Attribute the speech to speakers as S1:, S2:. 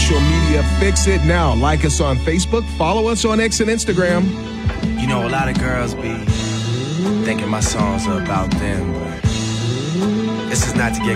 S1: social media. Fix it now. Like us on Facebook. Follow us on X and Instagram.
S2: You know, a lot of girls be thinking my songs are about them, but this is not to get